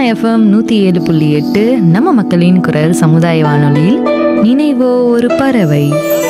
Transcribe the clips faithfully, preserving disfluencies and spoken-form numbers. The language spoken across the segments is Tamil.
எஃப்எம் நூற்றி ஏழு புள்ளி எட்டு நம்ம மக்களின் குரல் சமுதாய வானொலியில் நினைவோ ஒரு பறவை.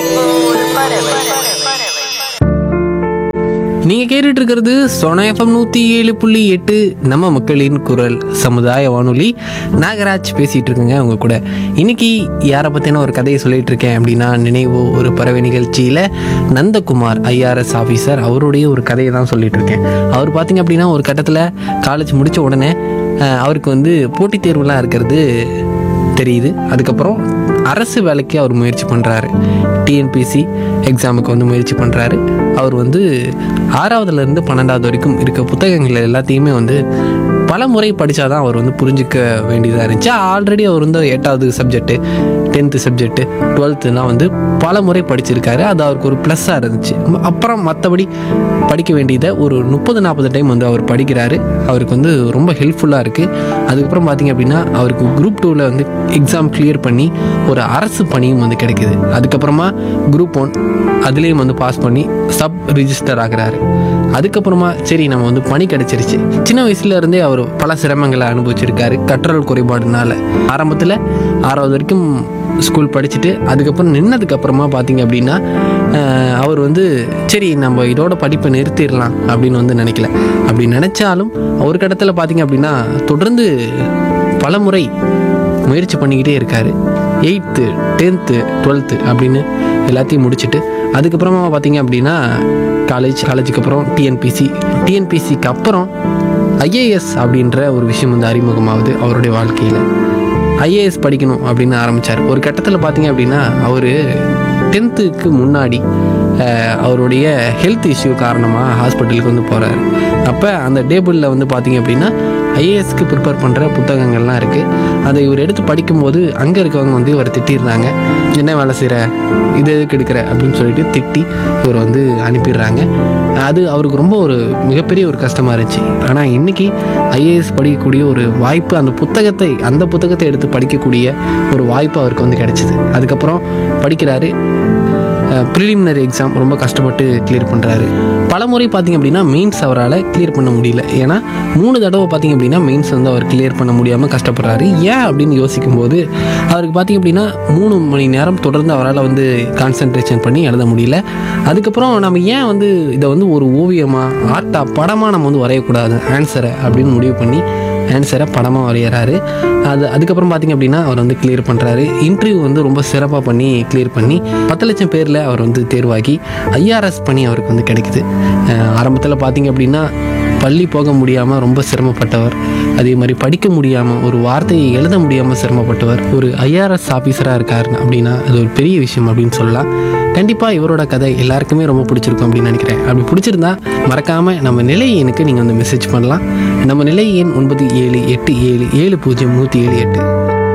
நீங்க கேட்டுட்டு இருக்கிறது சோனா எஃப்எம் நூத்தி ஏழு புள்ளி எட்டு நம்ம மக்களின் குரல் சமுதாய வானொலி. நாகராஜ் பேசிட்டு இருக்குங்க உங்க கூட. இன்னைக்கு யாரை பத்தின ஒரு கதையை சொல்லிட்டு இருக்கேன் அப்படின்னா, நினைவோ ஒரு பறவை நிகழ்ச்சியில நந்தகுமார் ஐஆர்எஸ் ஆஃபீஸர் அவருடைய ஒரு கதையை தான் சொல்லிட்டு இருக்கேன். அவர் பார்த்தீங்க அப்படின்னா ஒரு கட்டத்தில் காலேஜ் முடிச்ச உடனே அஹ், அவருக்கு வந்து போட்டித் தேர்வுலாம் இருக்கிறது தெரியுது. அதுக்கப்புறம் அரசு வேலைக்கு அவர் முயற்சி பண்ணுறாரு. டிஎன்பிசி எக்ஸாமுக்கு வந்து முயற்சி பண்ணுறாரு. அவர் வந்து ஆறாவதுலேருந்து பன்னெண்டாவது வரைக்கும் இருக்க புத்தகங்கள் எல்லாத்தையுமே வந்து பல முறை படித்தாதான் அவர் வந்து புரிஞ்சிக்க வேண்டியதாக இருந்துச்சு. ஆல்ரெடி அவர் வந்து எட்டாவது சப்ஜெக்ட்டு, டென்த்து சப்ஜெக்ட்டு, டுவெல்த்துலாம் வந்து பல முறை படிச்சிருக்காரு. அது அவருக்கு ஒரு ப்ளஸ்ஸாக இருந்துச்சு. அப்புறம் மற்றபடி படிக்க வேண்டியதை ஒரு முப்பது நாற்பது டைம் வந்து அவர் படிக்கிறாரு. அவருக்கு வந்து ரொம்ப ஹெல்ப்ஃபுல்லாக இருக்குது. அதுக்கப்புறம் பார்த்திங்க அப்படின்னா அவருக்கு குரூப் டூவில் வந்து எக்ஸாம் கிளியர் பண்ணி ஒரு அரசு பணியும் வந்து கிடைக்குது. அதுக்கப்புறமா குரூப் ஒன் அதுலேயும் வந்து பாஸ் பண்ணி சப் ரிஜிஸ்டர் ஆகிறாரு. அதுக்கப்புறமா சரி நம்ம வந்து பணி கிடைச்சிருச்சு. சின்ன வயசுல இருந்தே அவர் பல சிரமங்களை அனுபவிச்சிருக்காரு கற்றல் குறைபாடுனால. ஆரம்பத்தில் ஆறாவது வரைக்கும் ஸ்கூல் படிச்சுட்டு அதுக்கப்புறம் நின்னதுக்கப்புறமா பார்த்தீங்க அப்படின்னா அவர் வந்து சரி நம்ம இதோட படிப்பை நிறுத்திடலாம் அப்படின்னு வந்து நினைக்கல. அப்படி நினச்சாலும் ஒரு கட்டத்தில் பார்த்தீங்க அப்படின்னா தொடர்ந்து பல முறை முயற்சி பண்ணிக்கிட்டே இருக்கார். எயித்து டென்த்து டுவெல்த்து அப்படின்னு எல்லாத்தையும் முடிச்சுட்டு அதுக்கப்புறமா பார்த்தீங்க அப்படின்னா காலேஜ் காலேஜுக்கு அப்புறம் டிஎன்பிசி டிஎன்பிசிக்கு அப்புறம் ஐஏஎஸ் அப்படின்ற ஒரு விஷயம் வந்து அறிமுகமாகுது அவருடைய வாழ்க்கையில். ஐஏஎஸ் படிக்கணும் அப்படின்னு ஆரம்பித்தார். ஒரு கட்டத்தில் பார்த்தீங்க அப்படின்னா அவர் டென்த்துக்கு முன்னாடி அவருடைய ஹெல்த் இஷ்யூ காரணமாக ஹாஸ்பிட்டலுக்கு வந்து போகிறாரு. அப்போ அந்த டேபிளில் வந்து பார்த்தீங்க அப்படின்னா ஐஏஎஸ்க்கு ப்ரிப்பேர் பண்ணுற புத்தகங்கள்லாம் இருக்குது. அதை இவர் எடுத்து படிக்கும்போது அங்கே இருக்கவங்க வந்து இவர் திட்டிடுறாங்க. என்ன வேலை செய்கிற, இது எதுக்கு எடுக்கிற அப்படின்னு சொல்லிட்டு திட்டி இவர் வந்து அனுப்பிடுறாங்க. அது அவருக்கு ரொம்ப ஒரு மிகப்பெரிய ஒரு கஷ்டமாக இருந்துச்சு. ஆனால் இன்றைக்கி ஐஏஎஸ் படிக்கக்கூடிய ஒரு வாய்ப்பு, அந்த புத்தகத்தை அந்த புத்தகத்தை எடுத்து படிக்கக்கூடிய ஒரு வாய்ப்பு அவருக்கு வந்து கிடைச்சிது. அதுக்கப்புறம் படிக்கிறாரு. ப்ரிலிமினரி எக்ஸாம் ரொம்ப கஷ்டப்பட்டு கிளியர் பண்ணுறாரு. பல முறை பார்த்திங்க அப்படின்னா மெயின்ஸ் அவரால் கிளியர் பண்ண முடியல. ஏன்னா மூணு தடவை பார்த்திங்க அப்படின்னா மெயின்ஸ் வந்து அவர் கிளியர் பண்ண முடியாமல் கஷ்டப்படுறாரு. ஏன் அப்படின்னு யோசிக்கும்போது அவருக்கு பார்த்திங்க அப்படின்னா மூணு மணி நேரம் தொடர்ந்து அவரால் வந்து கான்சன்ட்ரேஷன் பண்ணி எழுத முடியல. அதுக்கப்புறம் நம்ம ஏன் வந்து இதை வந்து ஒரு ஓவியமாக ஆர்ட்டாக படமாக நம்ம வந்து வரையக்கூடாது ஆன்சரை அப்படின்னு முடிவு பண்ணி ஆன்சரை படமாக வரைகிறாரு. அது அதுக்கப்புறம் பார்த்திங்க அப்படின்னா அவர் வந்து கிளியர் பண்ணுறாரு. இன்டர்வியூ வந்து ரொம்ப சிறப்பாக பண்ணி கிளியர் பண்ணி பத்து லட்சம் பேரில் அவர் வந்து தேர்வாகி ஐஆர்எஸ் பண்ணி அவருக்கு வந்து கிடைக்குது. ஆரம்பத்தில் பார்த்திங்க அப்படின்னா பள்ளி போக முடியாமல் ரொம்ப சிரமப்பட்டவர். அதே மாதிரி படிக்க முடியாமல் ஒரு வார்த்தையை எழுத முடியாமல் சிரமப்பட்டவர் ஒரு ஐஆர்எஸ் ஆஃபீஸராக இருக்கார் அப்படின்னா அது ஒரு பெரிய விஷயம் அப்படின்னு சொல்லலாம். கண்டிப்பாக இவரோட கதை எல்லாருக்குமே ரொம்ப பிடிச்சிருக்கும் அப்படின்னு நினைக்கிறேன். அப்படி பிடிச்சிருந்தா மறக்காமல் நம்ம நிலை எண்ணுக்கு நீங்கள் வந்து மெசேஜ் பண்ணலாம். நம்ம நிலை எண் ஒன்பது ஏழு எட்டு ஏழு ஏழு பூஜ்ஜியம் நூற்றி ஏழு எட்டு.